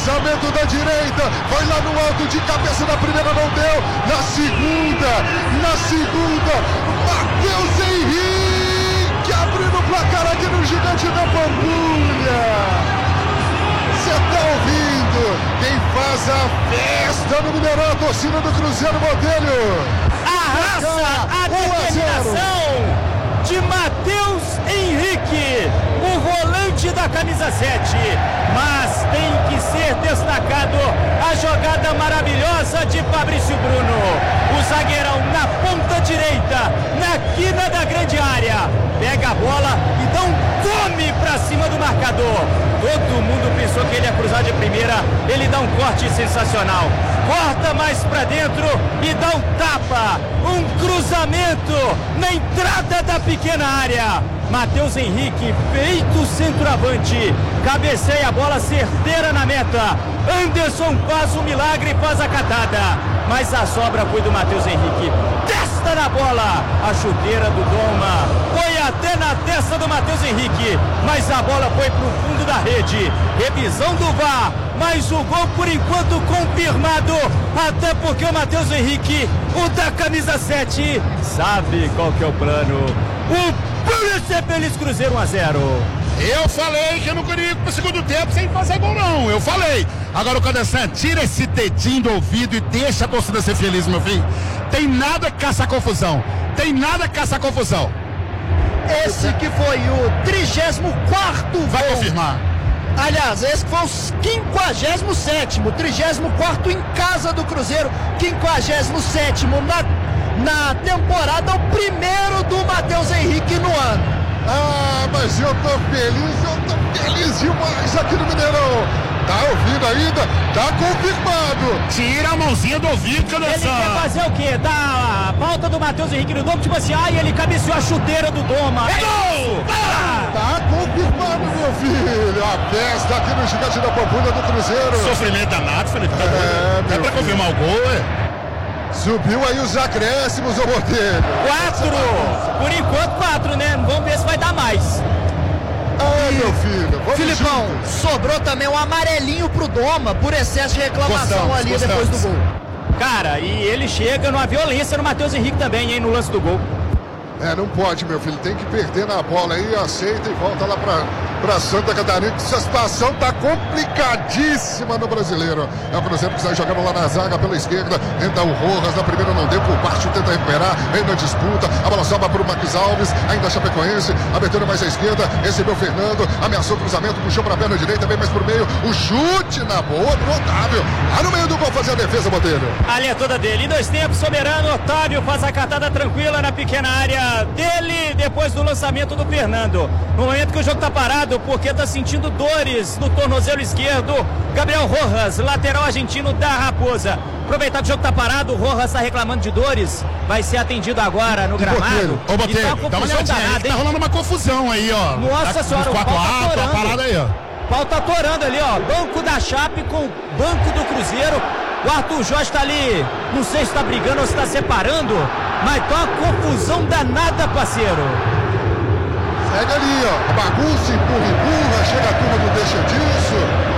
Cruzamento da direita, vai lá no alto de cabeça, na primeira não deu, na segunda, Matheus Henrique abrindo o placar aqui no Gigante da Pampulha. Você tá ouvindo? Quem faz a festa no Mineirão, a torcida do Cruzeiro, Botelho. A raça, a determinação de Matheus Henrique, o volante da camisa 7. Mas tem que ser destacado a jogada maravilhosa de Fabrício Bruno. O zagueirão na ponta direita, na quina da grande área. Pega a bola e dá um come pra cima do marcador. Todo mundo pensou que ele ia cruzar de primeira. Ele dá um corte sensacional. Corta mais pra dentro e dá um tapa. Um cruzamento na entrada da pequena área. Matheus Henrique, feito centroavante, cabeceia a bola certeira na meta. Anderson faz o milagre e faz a catada. Mas a sobra foi do Matheus Henrique. Testa na bola. A chuteira do Doma foi até na testa do Matheus Henrique. Mas a bola foi pro fundo da rede. Revisão do VAR. Mas o gol por enquanto confirmado. Até porque o Matheus Henrique, o da camisa 7, sabe qual que é o plano. O plano é ser feliz, Cruzeiro 1-0. Eu falei que eu não queria ir pro segundo tempo sem fazer gol, não. Eu falei. Agora o Cadeção, tira esse dedinho do ouvido e deixa a torcida ser feliz, meu filho. Tem nada que caçar confusão. Esse que foi o 34º Vai gol. confirmar. Aliás, esse foi o 57º, 34º em casa do Cruzeiro, 57º na temporada, o primeiro do Matheus Henrique no ano. Ah, mas eu tô feliz demais aqui no Mineirão. Tá ouvindo ainda? Tá confirmado. Tira a mãozinha do ouvido, Cadeção. Ele quer fazer o quê? Dar a falta do Matheus Henrique no Doma, tipo assim, ele cabeceou a chuteira do Doma. É gol! Tá confirmado, meu filho. A festa aqui no Gigante da Pampulha do Cruzeiro. Sofrimento danado, Felipe. É pra confirmar o gol, Subiu aí os acréscimos, ô Botelho. 4. Por enquanto 4, né? Vamos ver se vai dar mais. Meu filho, vamos Filipão, junto. sobrou também um amarelinho pro Doma por excesso de reclamação depois do gol. Cara, e ele chega numa violência no Matheus Henrique também, hein, no lance do gol. Não pode, meu filho, tem que perder na bola aí, aceita e volta lá pra Santa Catarina, que essa situação tá complicadíssima no Brasileiro. É o Cruzeiro que sai jogando lá na zaga pela esquerda, tenta o Rojas, na primeira não deu, por baixo tenta recuperar, ainda disputa, a bola sobra pro Marcos Alves, ainda Chapecoense, abertura mais à esquerda, recebeu o Fernando, ameaçou o cruzamento, puxou pra perna direita, vem mais pro meio, o chute na boa do Otávio, lá no meio do gol fazer a defesa, Botelho. Ali é toda dele, em 2 tempos, Soberano, Otávio faz a catada tranquila na pequena área dele, depois do lançamento do Fernando. No momento que o jogo tá parado, porque tá sentindo dores no tornozelo esquerdo, Gabriel Rojas, lateral argentino da Raposa. Aproveitar que o jogo tá parado, o Rojas tá reclamando de dores, vai ser atendido agora no gramado. Ô, Botelho, dá uma olhadinha aí, tá rolando uma confusão aí, ó. Nossa senhora, o pau tá atorando. Parada aí, ó. O pau tá atorando ali, ó. Banco da Chape com o banco do Cruzeiro. O Arthur Jorge tá ali, não sei se tá brigando ou se tá separando, mas tá uma confusão danada, parceiro. Segue ali, ó, a bagunça, empurra, chega a turma do deixa disso.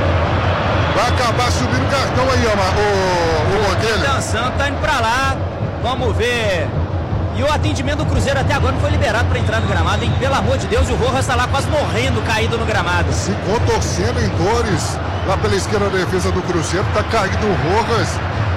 Vai acabar subindo o cartão aí, ó, o Botelho. Dançando, tá indo pra lá, vamos ver. E o atendimento do Cruzeiro até agora não foi liberado pra entrar no gramado, hein? Pelo amor de Deus, e o Rojas tá lá quase morrendo, caído no gramado. Se contorcendo em dores, lá pela esquerda da defesa do Cruzeiro, tá caído o Rojas.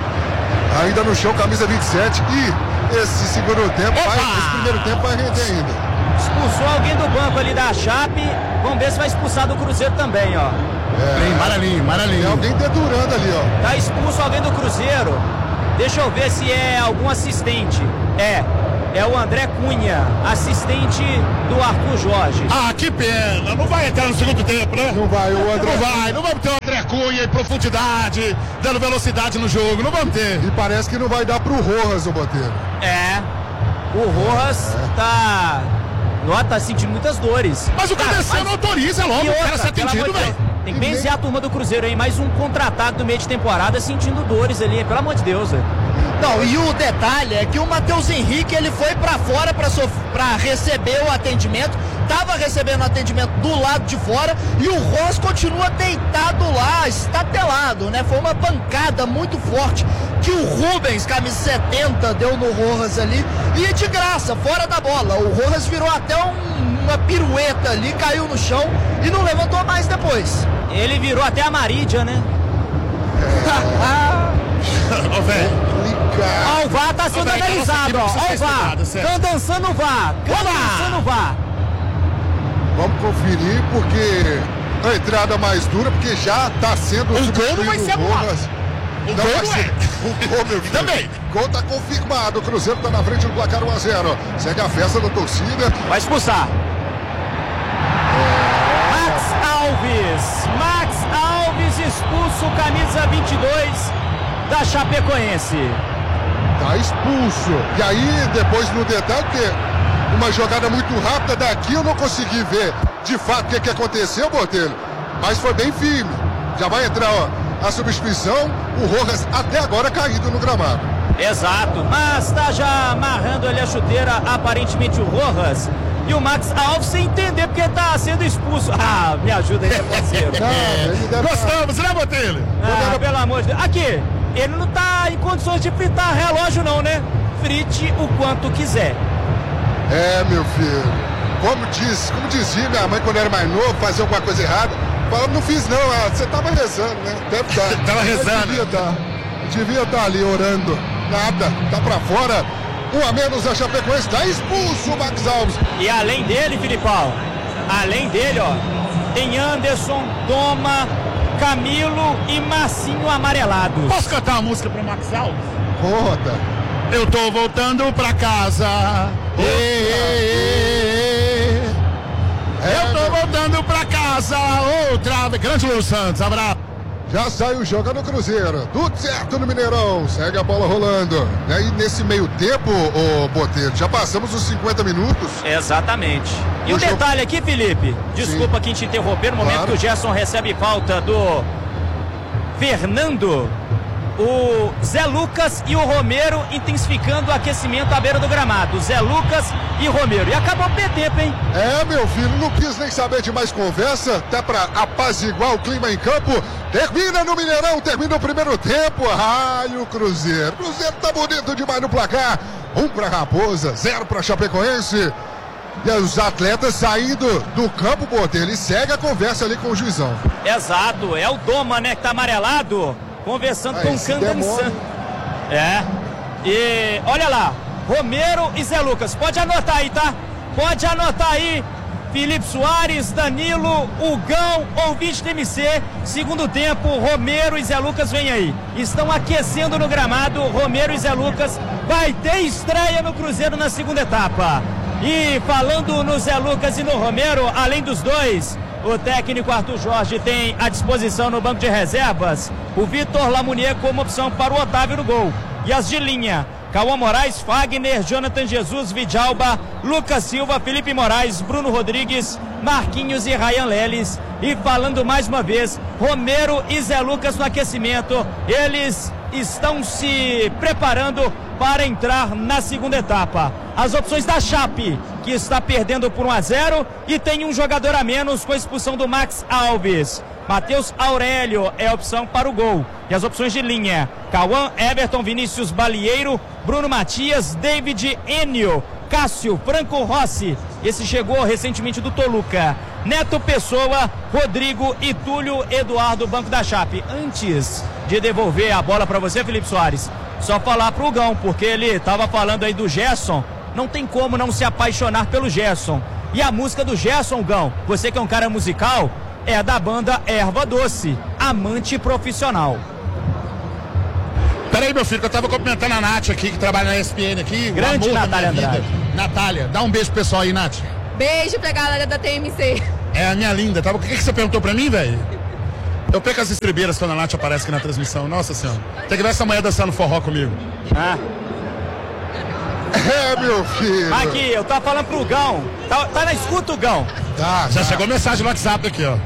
Ainda no chão, camisa 27. E esse segundo tempo, esse primeiro tempo vai render ainda. Expulsou alguém do banco ali da Chape. Vamos ver se vai expulsar do Cruzeiro também, ó. Amarelinho. Tem alguém dedurando ali, ó. Tá expulso alguém do Cruzeiro. Deixa eu ver se é algum assistente. É o André Cunha, assistente do Arthur Jorge. Ah, que pena. Não vai entrar no segundo tempo, né? Não vai, o André. Não vamos ter o André Cunha em profundidade, dando velocidade no jogo. Não vamos ter. E parece que não vai dar pro Rojas, o Botelho. O Rojas tá sentindo muitas dores. Mas o Cabeção não autoriza logo o cara ser atendido, velho. Tem que benzer a turma do Cruzeiro aí, mais um contra-ataque do meio de temporada sentindo dores ali, pelo amor de Deus, velho. Não, e o detalhe é que o Matheus Henrique, ele foi pra fora para receber o atendimento. Estava recebendo atendimento do lado de fora e o Rojas continua deitado lá, estatelado, né? Foi uma pancada muito forte que o Rubens, camisa 70, deu no Rojas ali, e de graça, fora da bola. O Rojas virou até uma pirueta ali, caiu no chão e não levantou mais depois. Ele virou até a Marídia, né? Ô, velho. Ó, o VAR tá sendo analisado, ó. Ó o VAR. Estão dançando o VAR. Dançando o VAR. Vamos conferir, porque a entrada mais dura, porque já está sendo o gol não vai ser Rojas. O gol não é. O gol, meu filho. Também. Gol está confirmado. O Cruzeiro está na frente do placar 1-0. Segue a festa da torcida. Vai expulsar. Max Alves expulso, camisa 22 da Chapecoense. Tá expulso. E aí, depois no detalhe, porque uma jogada muito rápida daqui, eu não consegui ver de fato o que aconteceu, Botelho. Mas foi bem firme. Já vai entrar, ó, a substituição. O Rojas até agora caído no gramado. Exato, mas tá já amarrando ali a chuteira, aparentemente o Rojas. E o Max Alves sem entender porque tá sendo expulso. Ah, me ajuda aí, parceiro. Gostamos, né, Botelho? Ah, pelo amor de Deus. Aqui, ele não tá em condições de fritar relógio não, né? Frite o quanto quiser. É, meu filho. Como dizia minha mãe quando era mais novo, fazer alguma coisa errada. Falando, não fiz não, você tava rezando, né? Deve estar. Tava rezando. Devia estar ali orando. Nada, tá pra fora. 1 a menos a Chapecoense, está expulso o Max Alves. E além dele, Filipão, além dele, ó, tem Anderson, Doma, Camilo e Marcinho amarelados. Posso cantar uma música pro Max Alves? Conta. Eu tô voltando pra casa. Eu tô voltando pra casa outra vez. Grande Lúcio Santos, abraço. Já saiu jogando o Cruzeiro. Tudo certo no Mineirão. Segue a bola rolando. E aí, nesse meio tempo, ô Botelho, já passamos os 50 minutos. Exatamente. E o detalhe aqui, Felipe, desculpa quem te interromper, no momento que o Gerson recebe falta do Fernando, o Zé Lucas e o Romero intensificando o aquecimento à beira do gramado. Zé Lucas e Romero. E acabou o tempo, hein? É, meu filho, não quis nem saber de mais conversa, até pra apaziguar o clima em campo. Termina no Mineirão, termina o primeiro tempo. Ai, o Cruzeiro. O Cruzeiro tá bonito demais no placar. 1 pra Raposa, 0 pra Chapecoense. E os atletas saindo do campo, Botelho, ele segue a conversa ali com o juizão. Exato, é o Doma, né, que tá amarelado, conversando com o Candançan. É. E olha lá, Romero e Zé Lucas. Pode anotar aí, tá? Pode anotar aí. Felipe Soares, Danilo, Hugão, ouvinte do MC. Segundo tempo, Romero e Zé Lucas vêm aí. Estão aquecendo no gramado. Romero e Zé Lucas. Vai ter estreia no Cruzeiro na segunda etapa. E falando no Zé Lucas e no Romero, além dos dois, o técnico Arthur Jorge tem à disposição no banco de reservas o Vitor Lamounier como opção para o Otávio no gol. E as de linha: Cauã Moraes, Fagner, Jonathan Jesus, Vidalba, Lucas Silva, Felipe Moraes, Bruno Rodrigues, Marquinhos e Ryan Leles. E falando mais uma vez, Romero e Zé Lucas no aquecimento. Eles estão se preparando para entrar na segunda etapa. As opções da Chape, que está perdendo por 1-0 e tem um jogador a menos com a expulsão do Max Alves. Matheus Aurélio é a opção para o gol. E as opções de linha: Cauã, Everton, Vinícius Balieiro, Bruno Matias, David, Enio, Cássio, Franco Rossi. Esse chegou recentemente do Toluca. Neto Pessoa, Rodrigo e Túlio Eduardo, banco da Chape. Antes de devolver a bola para você, Felipe Soares, só falar pro Gão, porque ele estava falando aí do Gerson. Não tem como não se apaixonar pelo Gerson. E a música do Gerson, Gão, você que é um cara musical, é da banda Erva Doce, Amante Profissional. Peraí, meu filho, que eu tava cumprimentando a Nath aqui, que trabalha na ESPN aqui. Grande Natália Andrade. Natália, dá um beijo pro pessoal aí, Nath. Beijo pra galera da TMC. É a minha linda, tá? O que você perguntou pra mim, velho? Eu perco as estribeiras quando a Nath aparece aqui na transmissão. Nossa senhora. Tem que ver essa manhã dançando forró comigo. Ah. É, meu filho. Aqui, eu tava falando pro Gão. Tá na escuta, o Gão? Já chegou mensagem no WhatsApp aqui, ó.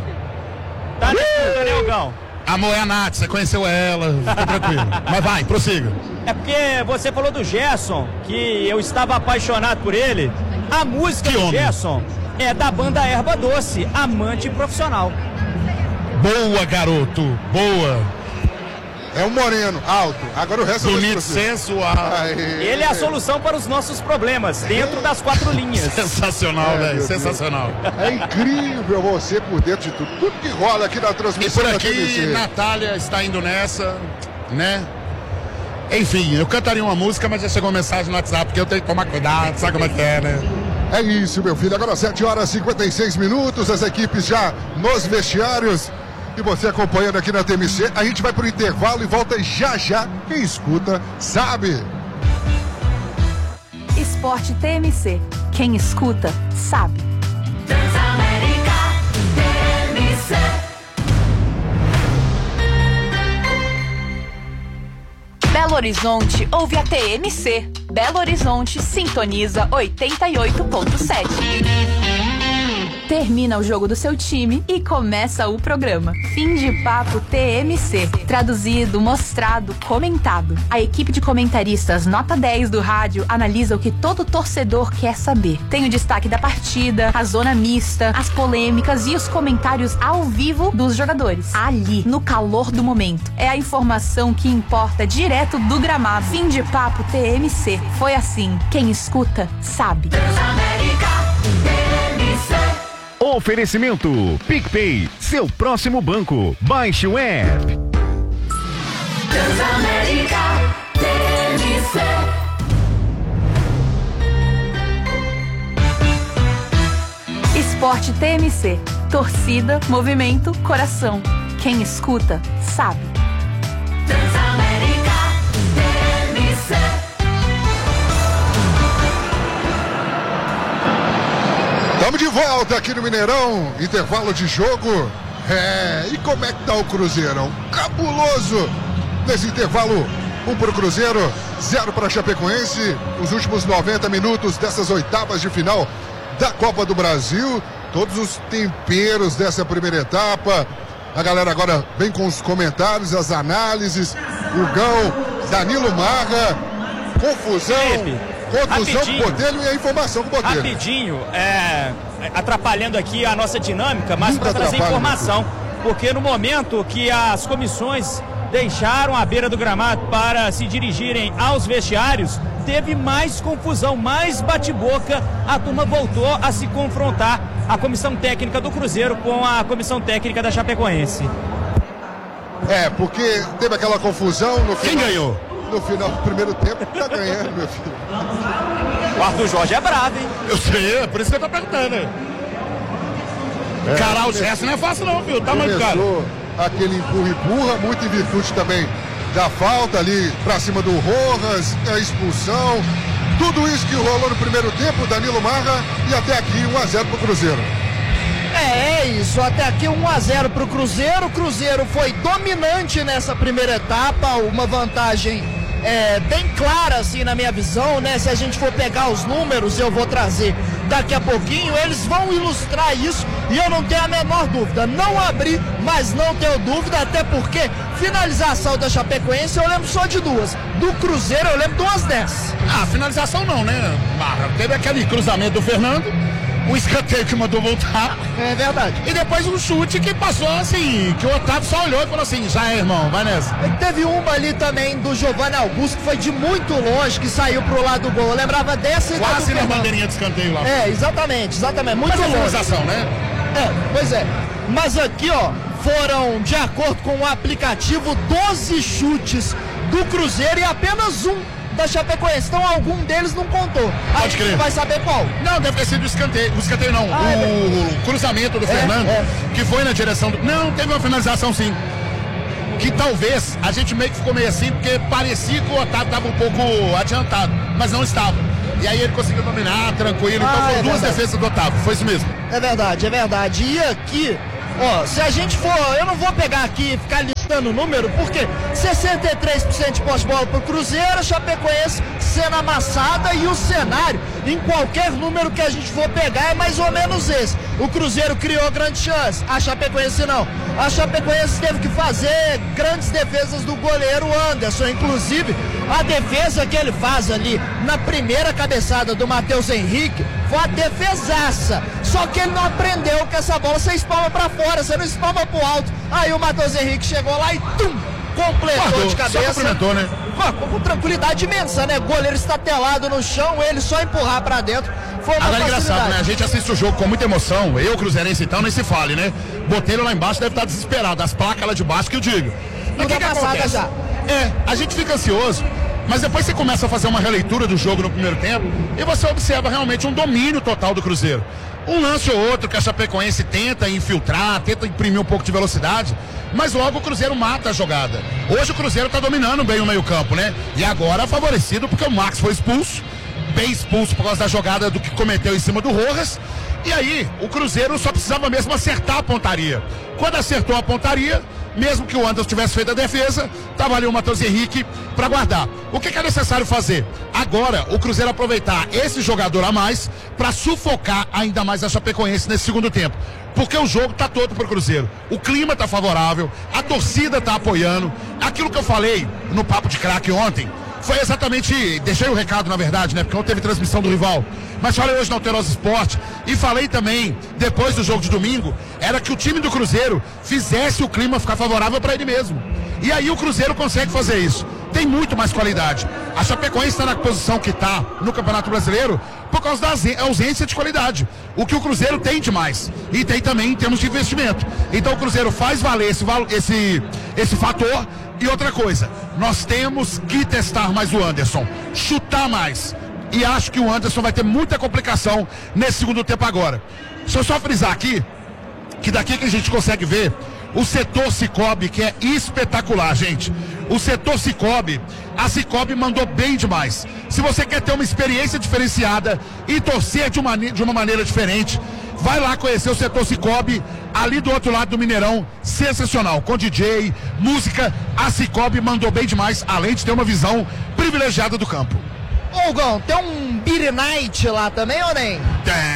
Tá na escuta, né, o Gão? Amor, é a Nath, você conheceu ela, fica tranquilo. Mas vai, prossiga. É porque você falou do Gerson, que eu estava apaixonado por ele. A música do Gerson é da banda Erva Doce, Amante Profissional. Boa, garoto, boa. É um moreno, alto. Agora o resto bonito, sensual. Ele é a solução para os nossos problemas, dentro das 4 linhas. Sensacional, velho, sensacional. É incrível você por dentro de tudo. Tudo que rola aqui na transmissão. E por aqui, Natália está indo nessa, né? Enfim, eu cantaria uma música, mas já chegou uma mensagem no WhatsApp, porque eu tenho que tomar cuidado, sabe como é que é, né? É isso, meu filho. Agora 7 horas e 56 minutos, as equipes já nos vestiários. E você acompanhando aqui na TMC, a gente vai pro intervalo e volta já já. Quem escuta, sabe. Esporte TMC. Quem escuta, sabe. Transamérica TMC. Belo Horizonte ouve a TMC. Belo Horizonte sintoniza 88.7. Termina o jogo do seu time e começa o programa. Fim de papo TMC. Traduzido, mostrado, comentado. A equipe de comentaristas nota 10 do rádio analisa o que todo torcedor quer saber. Tem o destaque da partida, a zona mista, as polêmicas e os comentários ao vivo dos jogadores. Ali, no calor do momento. É a informação que importa direto do gramado. Fim de papo TMC. Foi assim. Quem escuta, sabe. Oferecimento PicPay, seu próximo banco. Baixe o app. Transamérica TMC. Esporte TMC. Torcida, movimento, coração. Quem escuta, sabe. Transamérica TMC. Estamos de volta aqui no Mineirão, intervalo de jogo. E como é que tá o Cruzeirão? Cabuloso! Nesse intervalo, 1 para o Cruzeiro, 0 para a Chapecoense. Os últimos 90 minutos dessas oitavas de final da Copa do Brasil. Todos os temperos dessa primeira etapa. A galera agora vem com os comentários, as análises. O Gão, Danilo Marra, confusão. Contusão com o Botelho e a informação com o Botelho. Rapidinho, atrapalhando aqui a nossa dinâmica, mas para trazer informação, porque no momento que as comissões deixaram a beira do gramado para se dirigirem aos vestiários, teve mais confusão, mais bate-boca, a turma voltou a se confrontar, a comissão técnica do Cruzeiro com a comissão técnica da Chapecoense. Porque teve aquela confusão no final. Quem ganhou? No final do primeiro tempo, tá ganhando, meu filho. O Arthur Jorge é bravo, hein? Eu sei, é por isso que eu tô perguntando. Carar o gesto não é fácil não, viu? Tá muito caro. Aquele empurra, muito em virtude também da falta ali pra cima do Rojas, a expulsão. Tudo isso que rolou no primeiro tempo, Danilo Marra, e até aqui 1-0 pro Cruzeiro. É isso, até aqui 1-0 pro Cruzeiro. O Cruzeiro foi dominante nessa primeira etapa, uma vantagem bem clara assim na minha visão, né? Se a gente for pegar os números, eu vou trazer daqui a pouquinho, eles vão ilustrar isso e eu não tenho a menor dúvida. Não abri, mas não tenho dúvida, até porque finalização da Chapecoense eu lembro só de 2. Do Cruzeiro eu lembro de umas 10. Finalização não, né, Marra? Teve aquele cruzamento do Fernando, o escanteio que mandou voltar. É verdade. E depois um chute que passou assim, que o Otávio só olhou e falou assim, já é, irmão, vai nessa. Teve uma ali também do Giovanni Augusto, que foi de muito longe, que saiu pro lado do gol. Eu lembrava dessa e da quase na bandeirinha de escanteio lá. Exatamente, muito longe. Finalização, né? Pois é. Mas aqui, ó, foram, de acordo com o aplicativo, 12 chutes do Cruzeiro e apenas um da Chapecoense. Então algum deles não contou. A gente vai saber qual. Não, deve ter sido o escanteio. O escanteio não. O cruzamento do Fernando, que foi na direção do... Não, teve uma finalização sim. Que talvez a gente meio que ficou meio assim, porque parecia que o Otávio estava um pouco adiantado, mas não estava. E aí ele conseguiu dominar, tranquilo. Então foram duas defesas do Otávio. Foi isso mesmo. É verdade. E aqui, ó, se a gente for... Eu não vou pegar aqui e ficar listando o número, porque 63% de posse de bola pro Cruzeiro, a Chapecoense sendo amassada e o cenário, em qualquer número que a gente for pegar, é mais ou menos esse. O Cruzeiro criou grande chance, a Chapecoense não. A Chapecoense teve que fazer grandes defesas do goleiro Anderson, inclusive A defesa que ele faz ali na primeira cabeçada do Matheus Henrique foi a defesaça. Só que ele não aprendeu que essa bola você espalma pra fora, você não espalma pro alto. Aí o Matheus Henrique chegou lá e completou de cabeça. Só complementou, né? Com tranquilidade imensa, né? Goleiro estatelado no chão, ele só empurrar pra dentro. Foi uma agora é engraçado, né? A gente assiste o jogo com muita emoção. Eu, cruzeirense, então, nem se fale, né? Botelho lá embaixo deve estar desesperado. As placas lá de baixo que eu digo. Mas o que acontece? Já. A gente fica ansioso, mas depois você começa a fazer uma releitura do jogo no primeiro tempo e você observa realmente um domínio total do Cruzeiro. Um lance ou outro que a Chapecoense tenta infiltrar, tenta imprimir um pouco de velocidade, mas logo o Cruzeiro mata a jogada. Hoje o Cruzeiro está dominando bem o meio-campo, né? E agora favorecido porque o Max foi expulso, bem expulso por causa da jogada do que cometeu em cima do Rojas. E aí o Cruzeiro só precisava mesmo acertar a pontaria. Quando acertou a pontaria, mesmo que o Anderson tivesse feito a defesa, estava ali o Matheus Henrique para guardar. O que é necessário fazer? Agora, o Cruzeiro aproveitar esse jogador a mais para sufocar ainda mais a Chapecoense nesse segundo tempo. Porque o jogo tá todo pro Cruzeiro. O clima tá favorável, a torcida tá apoiando. Aquilo que eu falei no Papo de Craque ontem, foi exatamente, deixei o recado na verdade, né, porque não teve transmissão do rival, mas falei hoje no Alterosa Esporte e falei também, depois do jogo de domingo, era que o time do Cruzeiro fizesse o clima ficar favorável para ele mesmo. E aí o Cruzeiro consegue fazer isso. Tem muito mais qualidade. A Chapecoense está na posição que está no Campeonato Brasileiro por causa da ausência de qualidade. O que o Cruzeiro tem demais. E tem também em termos de investimento. Então o Cruzeiro faz valer esse fator. E outra coisa, nós temos que testar mais o Anderson, chutar mais. E acho que o Anderson vai ter muita complicação nesse segundo tempo agora. Deixa eu só frisar aqui, que daqui que a gente consegue ver o setor Cicobi, que é espetacular, gente. O setor Cicobi, a Cicobi mandou bem demais. Se você quer ter uma experiência diferenciada e torcer de uma maneira diferente, vai lá conhecer o setor Cicobi, ali do outro lado do Mineirão, sensacional, com DJ, música, a Cicobi mandou bem demais, além de ter uma visão privilegiada do campo. Ô, Gão, tem um Beer Night lá também ou nem?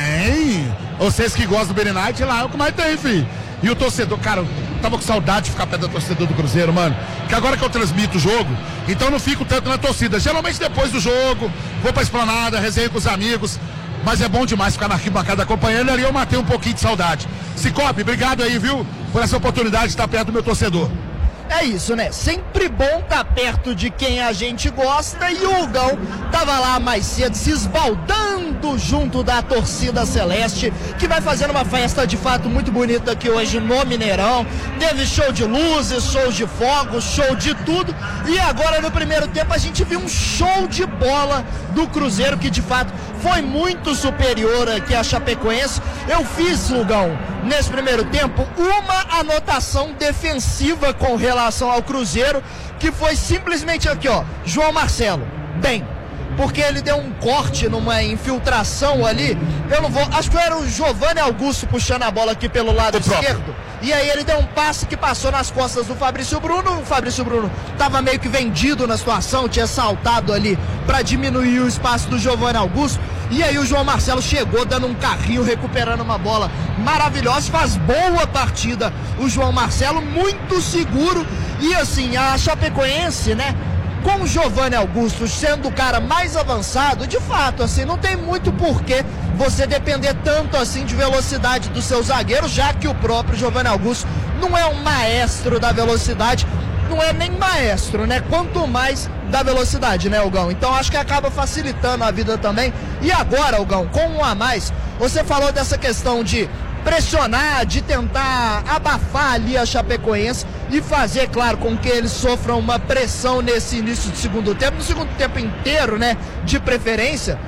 Tem! Vocês que gostam do Beer Night, lá é o que mais tem, filho. E o torcedor, cara, eu tava com saudade de ficar perto do torcedor do Cruzeiro, mano. Que agora que eu transmito o jogo, então não fico tanto na torcida. Geralmente depois do jogo, vou pra esplanada, resenho com os amigos. Mas é bom demais ficar na arquibancada acompanhando, ali eu matei um pouquinho de saudade. Cicobi, obrigado aí, viu, por essa oportunidade de estar perto do meu torcedor. É isso, né? Sempre bom estar perto de quem a gente gosta, e o Hugão tava lá mais cedo se esbaldando junto da torcida celeste, que vai fazendo uma festa de fato muito bonita aqui hoje no Mineirão. Teve show de luzes, show de fogos, show de tudo, e agora no primeiro tempo a gente viu um show de bola do Cruzeiro, que de fato foi muito superior aqui a Chapecoense. Eu fiz, Hugão, nesse primeiro tempo, uma anotação defensiva com relação ao Cruzeiro, que foi simplesmente aqui, ó, João Marcelo, bem, porque ele deu um corte numa infiltração ali, eu não vou, acho que era o Giovanni Augusto puxando a bola aqui pelo lado esquerdo, e aí ele deu um passe que passou nas costas do Fabrício Bruno. O Fabrício Bruno tava meio que vendido na situação, tinha saltado ali para diminuir o espaço do Giovanni Augusto, e aí o João Marcelo chegou dando um carrinho, recuperando uma bola maravilhosa, faz boa partida o João Marcelo, muito seguro. E assim, a Chapecoense, né, com o Giovanni Augusto sendo o cara mais avançado, de fato, assim, não tem muito porquê você depender tanto assim de velocidade do seu zagueiro, já que o próprio Giovanni Augusto não é um maestro da velocidade, não é nem maestro, né? Quanto mais da velocidade, né, Hugão? Então acho que acaba facilitando a vida também. E agora, Hugão, com um a mais, você falou dessa questão de pressionar, de tentar abafar ali a Chapecoense e fazer, claro, com que eles sofram uma pressão nesse início de segundo tempo, no segundo tempo inteiro, né, de preferência.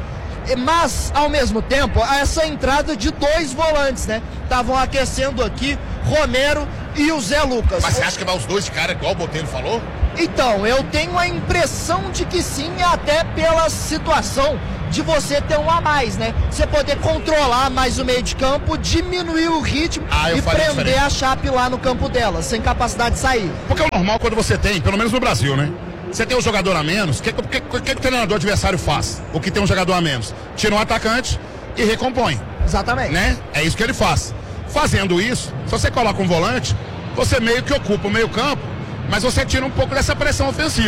Mas, ao mesmo tempo, essa entrada de dois volantes, né? Estavam aquecendo aqui Romero e o Zé Lucas. Mas você acha que vai os dois de cara, igual o Botelho falou? Então, eu tenho a impressão de que sim, até pela situação de você ter um a mais, né? Você poder controlar mais o meio de campo, diminuir o ritmo e prender diferente a Chape lá no campo dela, sem capacidade de sair. Porque é o normal quando você tem, pelo menos no Brasil, né? Você tem um jogador a menos, o que o treinador adversário faz? O que tem um jogador a menos? Tira um atacante e recompõe. Exatamente. Né? É isso que ele faz. Fazendo isso, se você coloca um volante, você meio que ocupa o meio campo, mas você tira um pouco dessa pressão ofensiva.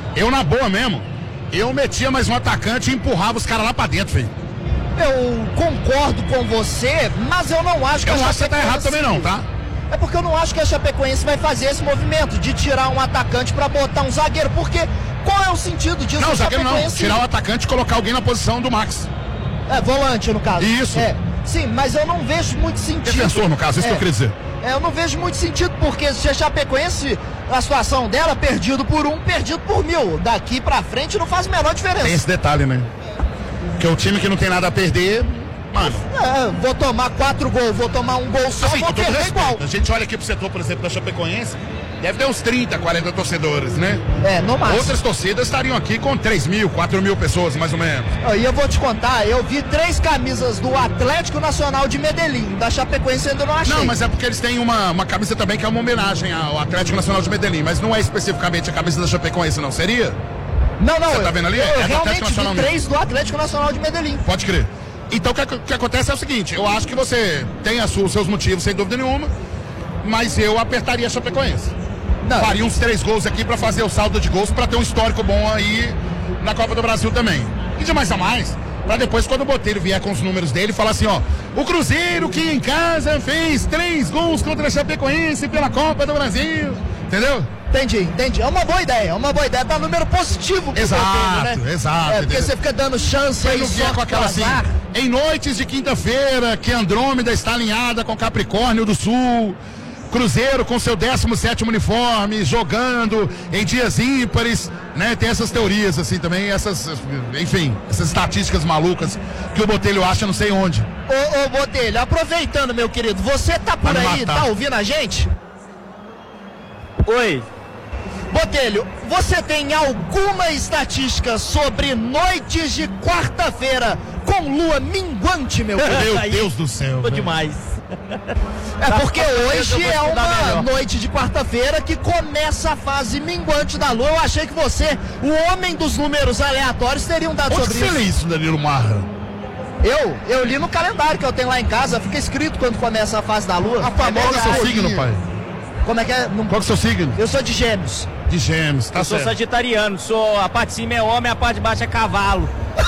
Eu, na boa mesmo, eu metia mais um atacante e empurrava os caras lá pra dentro, filho. Eu concordo com você, mas eu não acho que eu não acho que você tá errado também não, tá? É porque eu não acho que a Chapecoense vai fazer esse movimento de tirar um atacante pra botar um zagueiro, porque qual é o sentido disso? Não, zagueiro não, tirar o atacante e colocar alguém na posição do Max. É, volante no caso. Isso. Sim, mas eu não vejo muito sentido. Defensor no caso, isso que eu queria dizer. Eu não vejo muito sentido, porque se a Chapecoense, a situação dela, perdido por 1, perdido por 1000. Daqui pra frente não faz a menor diferença. Tem esse detalhe, né? Que é o time que não tem nada a perder, mano. Vou tomar 4 gols, vou tomar um gol só, assim, vou perder igual. A gente olha aqui pro setor, por exemplo, da Chapecoense, deve ter uns 30, 40 torcedores, né? No máximo. Outras torcidas estariam aqui com 3.000, 4.000 pessoas, mais ou menos. E eu vou te contar, eu vi 3 camisas do Atlético Nacional de Medellín, da Chapecoense ainda não achei. Não, mas é porque eles têm uma camisa também que é uma homenagem ao Atlético Nacional de Medellín, mas não é especificamente a camisa da Chapecoense, não seria? Não, você tá vendo ali? Eu do realmente Atlético vi 3 do Atlético Nacional de Medellín. Pode crer. Então o que acontece é o seguinte, eu acho que você tem os seus motivos, sem dúvida nenhuma, mas eu apertaria a Chapecoense. Faria uns 3 gols aqui pra fazer o saldo de gols, pra ter um histórico bom aí na Copa do Brasil também. E de mais a mais, pra depois, quando o Botelho vier com os números dele, falar assim, ó, o Cruzeiro que em casa fez 3 gols contra a Chapecoense pela Copa do Brasil, entendeu? Entendi. É uma boa ideia, dá número positivo pro Botelho, né? Exato. Porque você fica dando chance aí, não vier com aquela assim, em noites de quinta-feira, que Andrômeda está alinhada com Capricórnio do Sul, Cruzeiro com seu 17º uniforme, jogando em dias ímpares, né? Tem essas teorias assim também, essas estatísticas malucas que o Botelho acha não sei onde. Ô Botelho, aproveitando, meu querido, você tá por aí, tá ouvindo a gente? Oi. Botelho, você tem alguma estatística sobre noites de quarta-feira com lua minguante, meu querido? Meu Deus do céu. Tô demais. É porque hoje é uma noite de quarta-feira que começa a fase minguante da lua. Eu achei que você, o homem dos números aleatórios, teria um dado sobre isso. Onde você lê isso, Danilo Marra? Eu li no calendário que eu tenho lá em casa, fica escrito quando começa a fase da lua. A famosa é seu signo, pai. Como é que é? Qual que é o seu signo? Eu sou de Gêmeos. De Gêmeos, tá eu certo. Sou sagitariano, a parte de cima é homem, a parte de baixo é cavalo.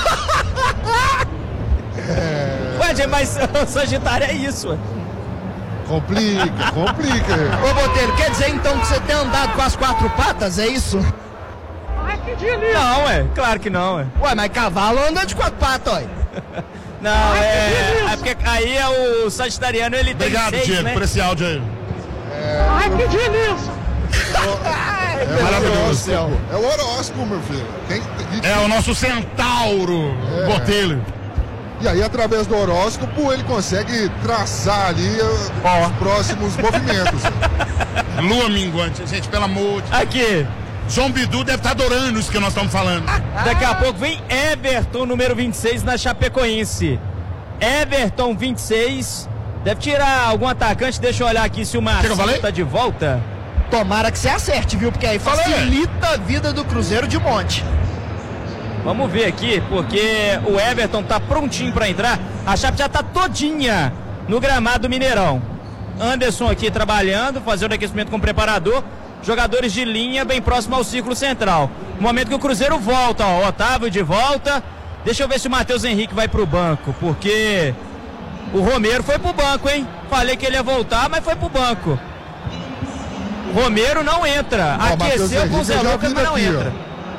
Ué, mas o Sagitário é isso, ué. Complica. Ô Botelho, quer dizer então que você tem andado com as 4 patas, é isso? Não, claro que não, Ué, mas cavalo anda de 4 patas, ué. Não, é porque aí é o sagitariano, ele Obrigado, tem 6, Diego, né? por esse áudio aí. Que delícia! É maravilhoso. É o horóscopo, meu filho. É o nosso centauro, Botelho. E aí, através do horóscopo, ele consegue traçar ali os próximos movimentos. Lua minguante, gente, pelo amor de Deus. Aqui. João Bidu deve estar adorando isso que nós estamos falando. Daqui a pouco vem Everton, número 26, na Chapecoense. Everton, 26. Deve tirar algum atacante. Deixa eu olhar aqui se o Marcinho tá de volta. Tomara que você acerte, viu? Porque aí facilita a vida do Cruzeiro de monte. Vamos ver aqui, porque o Everton tá prontinho pra entrar. A Chape já tá todinha no gramado do Mineirão. Anderson aqui trabalhando, fazendo aquecimento com o preparador. Jogadores de linha bem próximo ao círculo central. No momento que o Cruzeiro volta, ó, Otávio de volta. Deixa eu ver se o Matheus Henrique vai pro banco, porque o Romero foi pro banco, hein? Falei que ele ia voltar, mas foi pro banco. Romero não entra. Aqueceu com o Zé Lucas, mas não entra.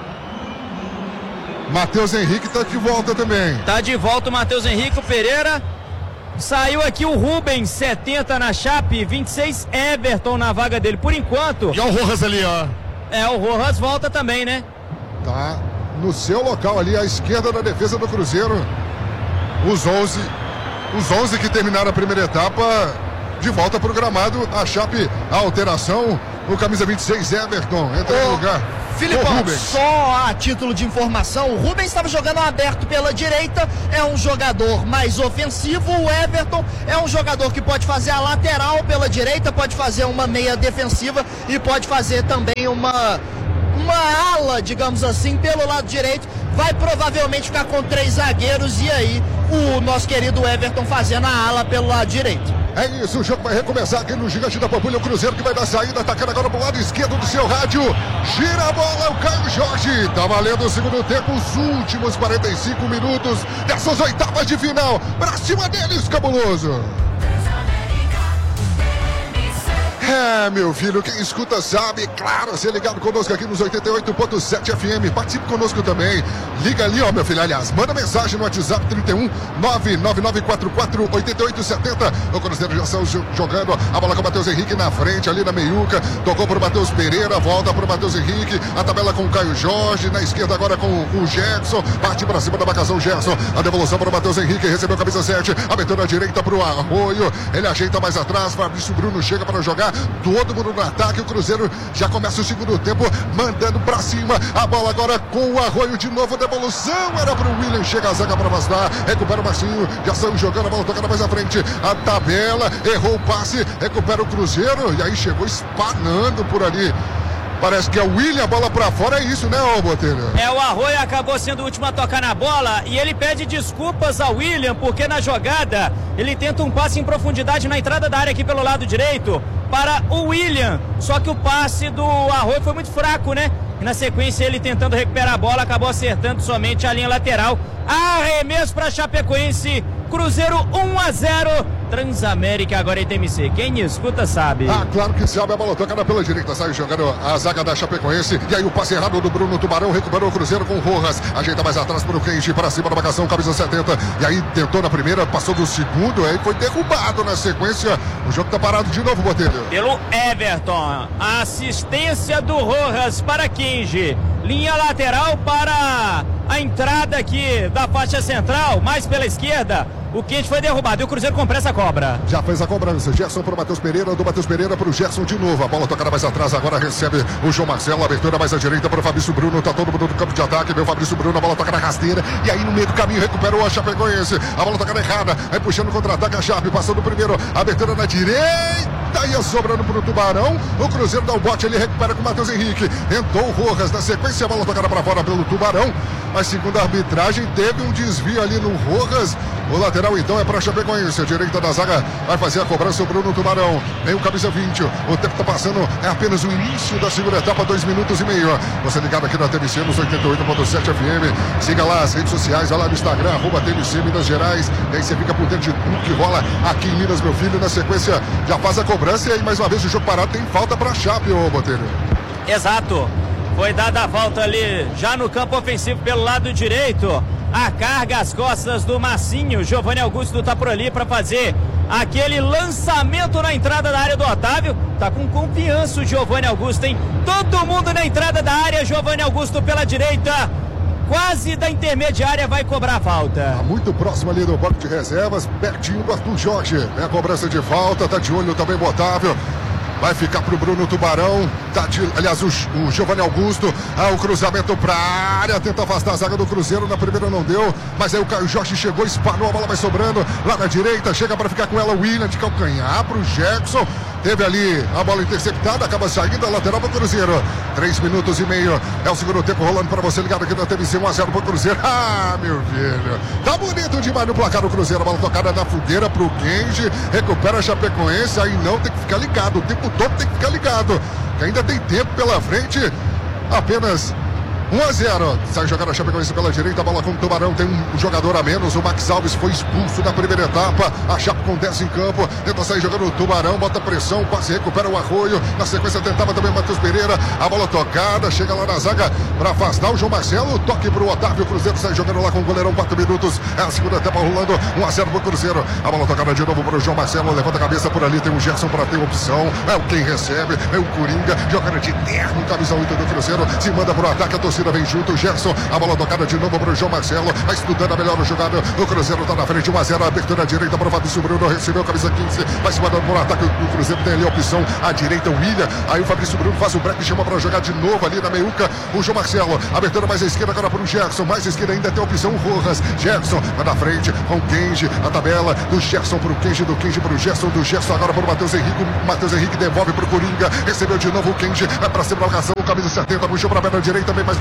Matheus Henrique tá de volta também. Tá de volta o Matheus Henrique, o Pereira. Saiu aqui o Rubens, 70 na Chape, 26 Everton na vaga dele por enquanto. E o Rojas ali, ó. O Rojas volta também, né? Tá no seu local ali, à esquerda da defesa do Cruzeiro. Os 11 que terminaram a primeira etapa de volta pro gramado. A Chape, a alteração. O camisa 26, Everton, entra no lugar. Filipão, só a título de informação, o Rubens estava jogando aberto pela direita, é um jogador mais ofensivo. O Everton é um jogador que pode fazer a lateral pela direita, pode fazer uma meia defensiva e pode fazer também uma ala, digamos assim, pelo lado direito. Vai provavelmente ficar com 3 zagueiros e aí o nosso querido Everton fazendo a ala pelo lado direito. É isso, o jogo vai recomeçar aqui no Gigante da Pampulha. O Cruzeiro que vai dar saída, atacando agora pro lado esquerdo do seu rádio. Gira a bola, o Caio Jorge. Tá valendo o segundo tempo, os últimos 45 minutos dessas oitavas de final. Pra cima deles, cabuloso. É, meu filho, quem escuta sabe, claro, você ligado conosco aqui nos 88.7 FM, participe conosco também, liga ali, ó, meu filho, aliás, manda mensagem no WhatsApp 31 99944 8870, o Cruzeiro já saiu jogando, a bola com o Matheus Henrique na frente, ali na meiuca, tocou pro Matheus Pereira, volta pro Matheus Henrique, a tabela com o Caio Jorge, na esquerda agora com o Gerson, parte pra cima da marcação Gerson, a devolução para o Matheus Henrique, recebeu a camisa 7, abertura na direita pro Arroio, ele ajeita mais atrás, Fabrício Bruno chega para jogar, todo mundo no ataque, o Cruzeiro já começa o segundo tempo, mandando pra cima, a bola agora com o Arroio de novo, devolução, era pro William, chega a zaga pra afastar, recupera o Marcinho, já saiu jogando, a bola tocando mais à frente, a tabela, errou o passe, recupera o Cruzeiro, e aí chegou espanando por ali. Parece que é o William, a bola pra fora, é isso, né, ô Botelho? É, o Arroio acabou sendo o último a tocar na bola e ele pede desculpas ao William, porque na jogada ele tenta um passe em profundidade na entrada da área aqui pelo lado direito para o William, só que o passe do Arroio foi muito fraco, né? E na sequência ele tentando recuperar a bola, acabou acertando somente a linha lateral. Arremesso para Chapecoense, Cruzeiro 1-0, Transamérica agora em TMC. Quem escuta sabe. Ah, claro que sabe, a bola tocada pela direita, sai jogando a zaga da Chapecoense, e aí o passe errado do Bruno Tubarão, recuperou o Cruzeiro com o Rojas, ajeita mais atrás para o Kenji, para cima da marcação, camisa 70, e aí tentou na primeira, passou do segundo, aí foi derrubado na sequência, o jogo tá parado de novo, Botelho. Pelo Everton, a assistência do Rojas para Kenji, linha lateral para a entrada aqui da faixa central, mais pela esquerda, o Kenji foi derrubado e o Cruzeiro com pressa cobra. Já fez a cobrança, Gerson para o Matheus Pereira, do Matheus Pereira para o Gerson de novo, a bola tocada mais atrás, agora recebe o João Marcelo, abertura mais à direita para o Fabrício Bruno, tá todo mundo no campo de ataque, meu Fabrício Bruno, a bola toca na rasteira, e aí no meio do caminho recuperou a Chapecoense, a bola tocada errada, aí puxando o contra-ataque a Chape, passando o primeiro, abertura na direita, ia sobrando para o Tubarão, o Cruzeiro dá o bote, ele recupera com o Matheus Henrique, tentou o Rojas, na sequência a bola tocada para fora pelo Tubarão, mas segundo a arbitragem teve um desvio ali no Rojas, o lateral então é para a Chapecoense, a direita da zaga vai fazer a cobrança o Bruno Tubarão, vem o camisa 20, o tempo tá passando, é apenas o início da segunda etapa, 2 minutos e meio, você ligado aqui na TMC nos 88.7 FM, siga lá as redes sociais, vai lá no Instagram, @TMC Minas Gerais, e aí você fica por dentro de tudo que rola aqui em Minas, meu filho, na sequência já faz a cobrança, e aí mais uma vez o jogo parado, tem falta para a Chape, ô Botelho. Exato, foi dada a volta ali já no campo ofensivo pelo lado direito, a carga às costas do Marcinho, Giovanni Augusto tá por ali para fazer aquele lançamento na entrada da área do Otávio, tá com confiança o Giovanni Augusto, hein? Todo mundo na entrada da área, Giovanni Augusto pela direita, quase da intermediária, vai cobrar a falta. Tá muito próximo ali do banco de reservas, pertinho do Arthur Jorge, é a cobrança de falta, tá de olho também o Otávio. Vai ficar pro Bruno Tubarão, tá aliás, o Giovanni Augusto, o cruzamento pra área, tenta afastar a zaga do Cruzeiro, na primeira não deu, mas aí o Caio Jorge chegou, espanou, a bola vai sobrando, lá na direita, chega para ficar com ela o William de calcanhar pro Jackson, teve ali a bola interceptada, acaba saindo a lateral pro Cruzeiro, 3 minutos e meio, é o segundo tempo rolando para você ligado aqui na TVC, 1-0 pro Cruzeiro, meu filho, tá bonito demais no placar do Cruzeiro, a bola tocada na fogueira pro Kenji, recupera a Chapecoense, aí não, tem que ficar ligado, o tempo todo tem que ficar ligado, que ainda tem tempo pela frente, apenas 1-0, sai jogando a Chapecoense pela direita, a bola com o Tubarão, tem um jogador a menos, o Max Alves foi expulso na primeira etapa, a Chape com 10 em campo, tenta sair jogando o Tubarão, bota pressão, quase recupera o Arroio, na sequência tentava também o Matheus Pereira, a bola tocada, chega lá na zaga para afastar o João Marcelo, toque pro Otávio, o Cruzeiro sai jogando lá com o goleirão, 4 minutos, é a segunda etapa rolando, 1-0 pro Cruzeiro, a bola tocada de novo pro João Marcelo, levanta a cabeça por ali, tem o Gerson para ter opção, é o quem recebe, é o Coringa, jogando de terno, camisa 8 do Cruzeiro, se manda pro ataque, a torcida vem junto, o Gerson, a bola tocada de novo para o João Marcelo, vai estudando a melhor jogada, o Cruzeiro tá na frente, 1-0, a abertura direita para o Fabrício Bruno, recebeu camisa 15, vai se mandando por ataque, o Cruzeiro tem ali a opção, à direita o William, aí o Fabrício Bruno faz o break e chama para jogar de novo ali na meiuca, o João Marcelo, abertura mais à esquerda agora para o Gerson, mais à esquerda ainda tem a opção, o Rojas, Gerson, vai na frente, com o Kenji, a tabela do Gerson para o Kenji, do Kenji para o Gerson, do Gerson agora para o Matheus Henrique, o Matheus Henrique devolve para o Coringa, recebeu de novo o Kenji, vai para cima da marcação, o camisa 70, puxou para a perna direita, também mais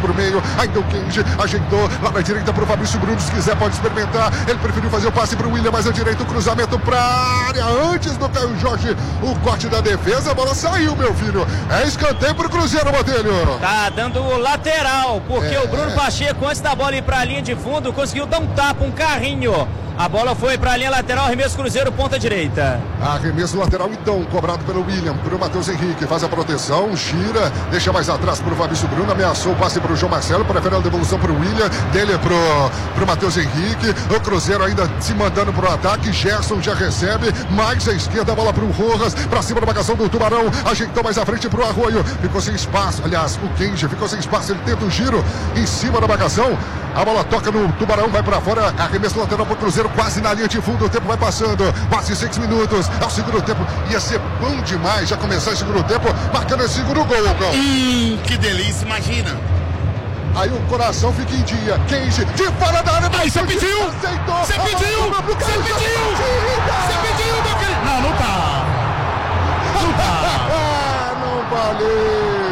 pro meio. Ainda o Kenji ajeitou lá na direita pro Fabrício Bruno. Se quiser, pode experimentar. Ele preferiu fazer o passe pro William, mas à direita o cruzamento pra área. Antes do Caio Jorge, o corte da defesa. A bola saiu, meu filho. É escanteio pro Cruzeiro, Botelho. Tá dando o lateral, porque o Bruno Pacheco, antes da bola ir pra linha de fundo, conseguiu dar um tapa, um carrinho. A bola foi para a linha lateral, arremesso Cruzeiro, ponta direita. Arremesso lateral, então, cobrado pelo William, para o Matheus Henrique. Faz a proteção, gira, deixa mais atrás para o Fabrício Bruno. Ameaçou o passe para o João Marcelo, prefere a devolução para o William. Dele para o Matheus Henrique. O Cruzeiro ainda se mandando para o ataque. Gerson já recebe, mais à esquerda, a bola para o Rojas, para cima da marcação do Tubarão. Ajeitou mais à frente para o Arroio. Ficou sem espaço, aliás, o Kenji ficou sem espaço. Ele tenta o giro em cima da marcação. A bola toca no Tubarão, vai para fora. Arremesso lateral para o Cruzeiro, quase na linha de fundo. O tempo vai passando, quase 6 minutos. Ao segundo tempo, ia ser bom demais já começar o segundo tempo, marcando esse segundo gol. Que delícia, imagina. Aí o coração fica em dia. Kenji, de fora da área. Aí você pediu! Aceitou! Você pediu! Você pediu! Você pediu, meu querido! Não, não tá! Não tá! Não valeu!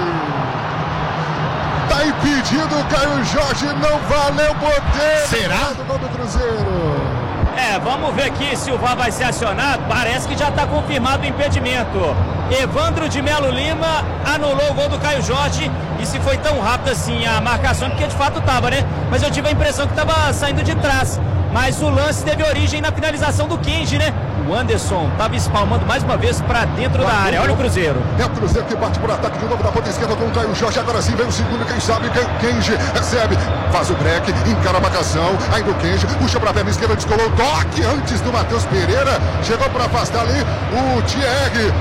Tá impedido o Caio Jorge, não valeu, Botelho. Será? Do gol do Cruzeiro. Vamos ver aqui se o VAR vai ser acionado. Parece que já está confirmado o impedimento. Evandro de Melo Lima anulou o gol do Caio Jorge. E se foi tão rápido assim a marcação, porque de fato estava, né? Mas eu tive a impressão que estava saindo de trás. Mas o lance teve origem na finalização do Kenji, né? O Anderson estava espalmando mais uma vez para dentro da área. Olha o Cruzeiro. É o Cruzeiro que parte por ataque de novo da ponta esquerda com o Caio Jorge. Agora sim vem o segundo, quem sabe, Kenji recebe, faz o break, encara a marcação. Ainda o Kenji puxa para a perna esquerda, descolou o toque antes do Matheus Pereira. Chegou para afastar ali o Thierry.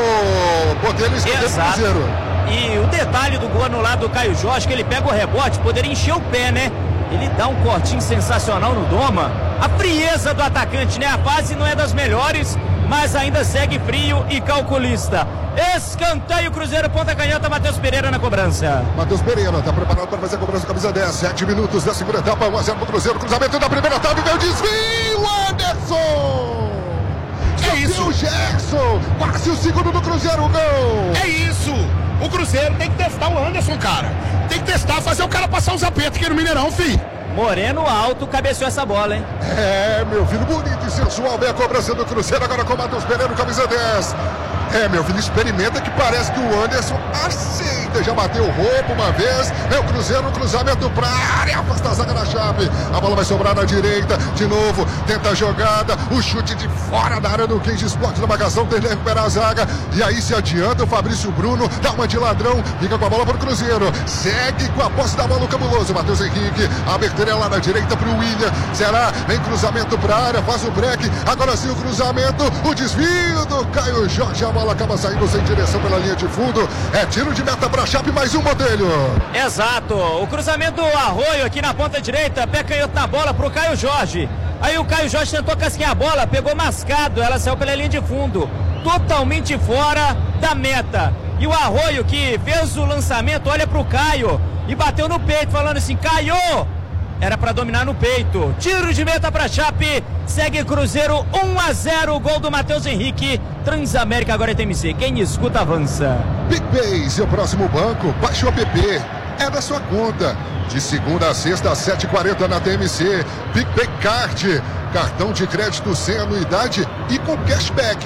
O Botelho escreveu o Cruzeiro. E o detalhe do gol anulado do Caio Jorge, que ele pega o rebote, poderia encher o pé, né? Ele dá um cortinho sensacional no Doma. A frieza do atacante, né? A fase não é das melhores, mas ainda segue frio e calculista. Escanteio, Cruzeiro, ponta canhota, Matheus Pereira na cobrança. Matheus Pereira está preparado para fazer a cobrança, camisa 10, 7 minutos da segunda etapa, 1-0 pro Cruzeiro, cruzamento da primeira etapa, veio o desvio, Anderson! É isso! O Gerson, quase o segundo do Cruzeiro, gol! É isso! O Cruzeiro tem que testar o Anderson, cara. Tem que testar, fazer o cara passar os apertos aqui no Mineirão, filho. Moreno alto, cabeceou essa bola, hein? É, meu filho, bonito e sensual, vem a cobrança do Cruzeiro, agora com o Matheus Pereira, camisa 10. É, meu filho, experimenta que parece que o Anderson aceita, já bateu o roubo uma vez, é o Cruzeiro, o cruzamento pra área, afasta a zaga da Chape, a bola vai sobrar na direita, de novo, tenta a jogada, o chute de fora da área do Kenji, explode na marcação, tenta recuperar a zaga, e aí se adianta o Fabrício Bruno, dá uma de ladrão, fica com a bola pro Cruzeiro, segue com a posse da bola o cabuloso, Matheus Henrique, a abertura é lá na direita pro William, será, vem cruzamento pra área, faz o break, agora sim o cruzamento, o desvio do Caio Jorge, a bola acaba saindo sem direção pela linha de fundo. É tiro de meta para Chape, mais um, Botelho. Exato. O cruzamento do Arroio aqui na ponta direita, pé canhoto na bola pro Caio Jorge. Aí o Caio Jorge tentou casquinhar a bola, pegou mascado, ela saiu pela linha de fundo, totalmente fora da meta. E o Arroio, que fez o lançamento, olha pro Caio e bateu no peito, falando assim: Caio! Era para dominar no peito. Tiro de meta para Chape. Segue Cruzeiro 1-0. Gol do Matheus Henrique. Transamérica agora é TMC. Quem escuta avança. PicPay, seu próximo banco. Baixe o app. É da sua conta. De segunda a sexta, às 7h40 na TMC. PicPay Card. Cartão de crédito sem anuidade e com cashback.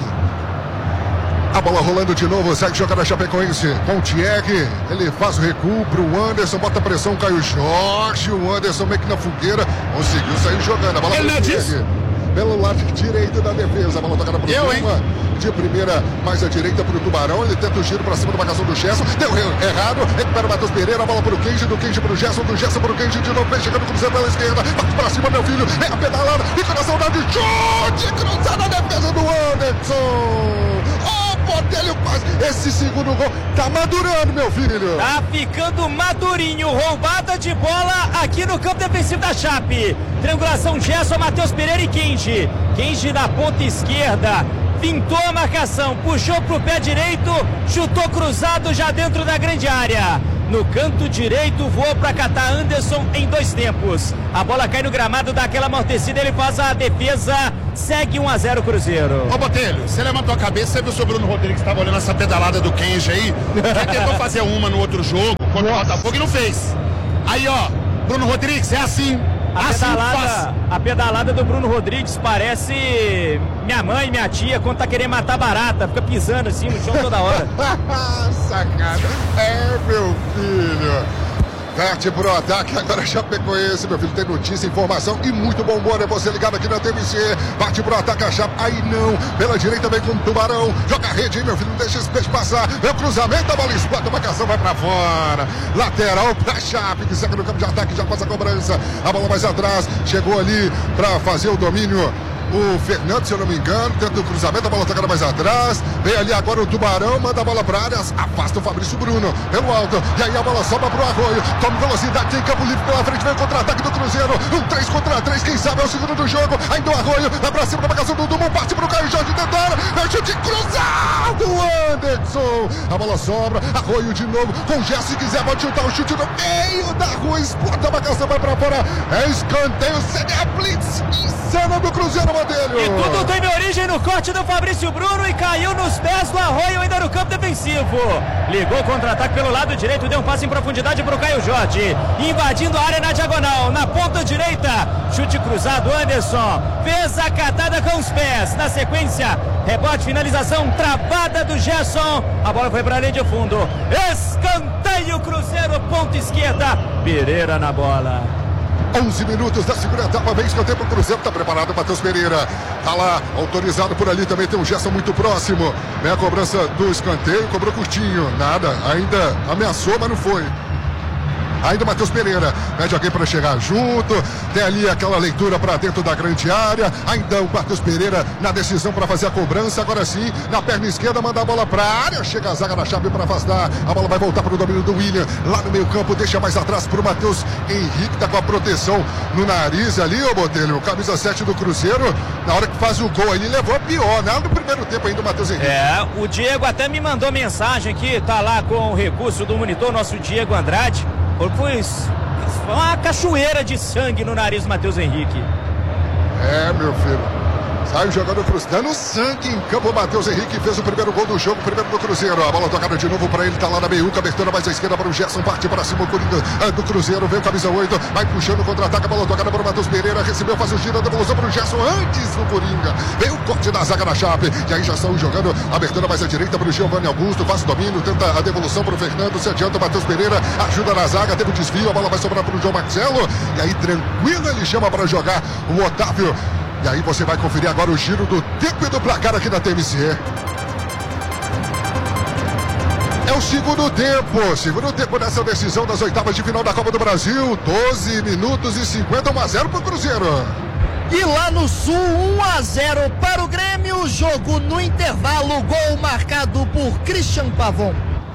A bola rolando de novo, segue jogando a Chapecoense com o Thierry, ele faz o recuo pro Anderson, bota pressão, Caio Jorge, o Anderson meio que na fogueira, conseguiu sair jogando, a bola pro Thierry, pelo lado direito da defesa, a bola tocada pro Lima, de primeira mais à direita pro Tubarão, ele tenta o giro pra cima da marcação do Gerson, deu errado, recupera o Matheus Pereira, a bola pro Kenji, do Kenji pro Gerson, do Gerson pro Kenji, de novo, vem chegando o Cruzeiro pela esquerda, bate pra cima, meu filho, vem a pedalada, fica na saudade, chute, cruzada a defesa do Anderson! Botelho, esse segundo gol tá madurando, meu filho. Tá ficando madurinho, roubada de bola aqui no campo defensivo da Chape. Triangulação Gerson, Matheus Pereira e Kenji. Kenji na ponta esquerda, pintou a marcação, puxou pro pé direito, chutou cruzado já dentro da grande área. No canto direito, voou para catar Anderson em 2 tempos. A bola cai no gramado, dá aquela amortecida, ele faz a defesa, segue 1-0 Cruzeiro. Ô Botelho, você levantou a cabeça, você viu o Bruno Rodrigues que estava olhando essa pedalada do Kenji aí? Já tentou fazer uma no outro jogo, contra o Botafogo e não fez. Aí, ó, Bruno Rodrigues, é assim. A pedalada do Bruno Rodrigues parece minha mãe, minha tia, quando tá querendo matar barata. Fica pisando assim no chão toda hora. Sacada. É, meu filho. Verte pro ataque, agora Chapecoense, meu filho, tem notícia, informação e muito bom humor, é você ligado aqui na TMC, bate pro ataque a Chape, aí não, pela direita vem com o Tubarão, joga a rede, hein, meu filho, não deixa esse peixe passar, vem o cruzamento, a bola explode, a marcação vai pra fora, lateral pra Chape, que segue no campo de ataque, já faz a cobrança, a bola mais atrás, chegou ali pra fazer o domínio, o Fernando, se eu não me engano, dentro do cruzamento, a bola tocada mais atrás, vem ali agora o Tubarão, manda a bola pra área, afasta o Fabrício Bruno, pelo alto, e aí a bola sobra pro Arroio, toma velocidade, tem campo livre pela frente, vem o contra-ataque do Cruzeiro, um 3 contra 3, quem sabe é o segundo do jogo, ainda o Arroio, vai pra cima da marcação do Dumont, parte pro Caio Jorge, tentaram, é o chute cruzado, Anderson, a bola sobra, Arroio de novo, com o Gerson, se quiser pode chutar o chute no meio da rua, explode a marcação, vai pra fora, é escanteio, seria a blitz insana do Cruzeiro, Botelho. E tudo teve origem no corte do Fabrício Bruno e caiu nos pés do Arroio ainda no campo defensivo. Ligou o contra-ataque pelo lado direito, deu um passe em profundidade para o Caio Jorge, invadindo a área na diagonal, na ponta direita, chute cruzado, Anderson fez a catada com os pés, na sequência, rebote, finalização, travada do Gerson, a bola foi para a linha de fundo, escanteio Cruzeiro, ponta esquerda, Pereira na bola. 11 minutos da segunda etapa, vem escanteio pro Cruzeiro, tá preparado o Matheus Pereira, tá lá, autorizado por ali, também tem um Gerson muito próximo, vem a cobrança do escanteio, cobrou curtinho, nada, ainda ameaçou, mas não foi. Ainda o Matheus Pereira, pede alguém para chegar junto, tem ali aquela leitura para dentro da grande área, ainda o Matheus Pereira na decisão para fazer a cobrança, agora sim, na perna esquerda, manda a bola para a área, chega a zaga da Chape para afastar, a bola vai voltar para o domínio do William, lá no meio campo, deixa mais atrás para o Matheus Henrique, tá com a proteção no nariz ali, ô Botelho, camisa 7 do Cruzeiro, na hora que faz o gol, ele levou a pior, né? No primeiro tempo ainda o Matheus Henrique. É, o Diego até me mandou mensagem aqui, tá lá com o recurso do monitor, nosso Diego Andrade. Foi uma cachoeira de sangue no nariz do Matheus Henrique. É, meu filho. Sai jogando dando sangue em campo. O Matheus Henrique fez o primeiro gol do jogo, primeiro do Cruzeiro. A bola tocada de novo para ele, tá lá na meiuca, abertura mais à esquerda para o Gerson, parte para cima o Coringa do Cruzeiro, vem o camisa 8, vai puxando o contra-ataque, a bola tocada para o Matheus Pereira, recebeu, faz o giro, a devolução para o Gerson antes do Coringa. Vem o corte da zaga da Chape, e aí já estão jogando, abertura mais à direita para o Giovanni Augusto, faz o domínio, tenta a devolução para o Fernando, se adianta o Matheus Pereira, ajuda na zaga, teve o desvio, a bola vai sobrar para o João Marcelo, e aí tranquilo ele chama para jogar o Otávio. E aí você vai conferir agora o giro do tempo e do placar aqui na TMC. É o segundo tempo nessa decisão das oitavas de final da Copa do Brasil. 12 minutos e 50, 1-0 para o Cruzeiro. E lá no Sul, 1-0 para o Grêmio, jogo no intervalo, gol marcado por Christian Pavon.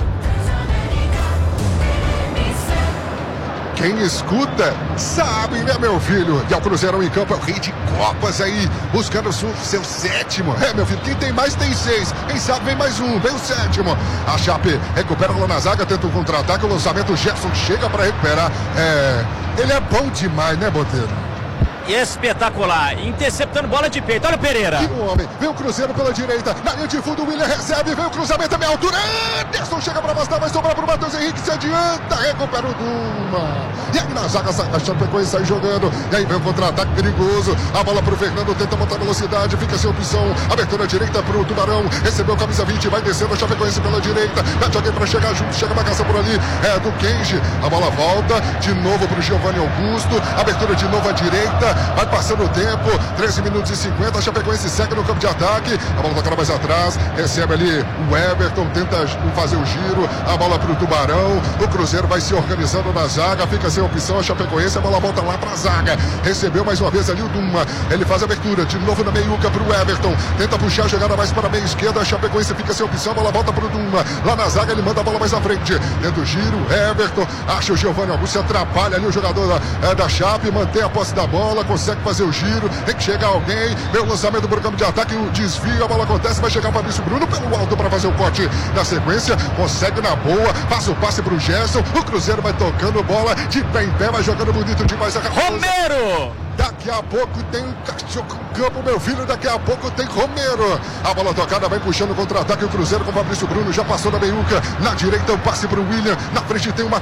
Quem escuta sabe, né, meu filho? E é o Cruzeirão em campo, é o rei de Copas aí, buscando o seu sétimo. É, meu filho, quem tem mais tem 6. Quem sabe vem mais um, vem o sétimo. A Chape recupera lá na zaga, tenta um contra-ataque, o lançamento, o Gerson chega para recuperar. Ele é bom demais, né, Botelho? Espetacular, interceptando bola de peito, olha o Pereira. Que homem, vem o Cruzeiro pela direita, na linha de fundo o William recebe, vem o cruzamento a meia altura, Anderson chega para afastar, vai sobrar para o Matheus Henrique, se adianta, recupera o Duma. E aí na zaga a Chapecoense sai jogando, e aí vem o contra-ataque perigoso, a bola para o Fernando, tenta montar velocidade, fica sem opção, abertura direita para o Tubarão, recebeu camisa 20, vai descendo a Chapecoense pela direita, pede alguém para chegar junto, chega a marcação por ali, é do Kenji, a bola volta, de novo para o Giovanni Augusto, abertura de novo à direita, vai passando o tempo, 13 minutos e 50, a Chapecoense segue no campo de ataque, a bola toca mais atrás, recebe ali o Everton, tenta fazer o giro, a bola para o Tubarão, o Cruzeiro vai se organizando na zaga, fica sem opção a Chapecoense, a bola volta lá para a zaga, recebeu mais uma vez ali o Duma, ele faz a abertura, de novo na meiuca para o Everton, tenta puxar a jogada mais para a meia esquerda, a Chapecoense fica sem opção, a bola volta para o Duma, lá na zaga ele manda a bola mais à frente, dentro do giro, Everton, acha o Giovanni Augusto, atrapalha ali o jogador da Chape, mantém a posse da bola, consegue fazer o giro, tem que chegar alguém, vem o lançamento para o campo de ataque, o desvio, a bola acontece, vai chegar o Fabrício Bruno pelo alto para fazer o corte na sequência, consegue na boa, passa o passe para o Gerson, o Cruzeiro vai tocando bola, de pé em pé, vai jogando bonito demais. Romero! Daqui a pouco tem um cachorro em campo, meu filho, daqui a pouco tem Romero. A bola tocada vai puxando o contra-ataque, o Cruzeiro com o Fabrício Bruno, já passou da meiuca, na direita o passe para o William, na frente tem uma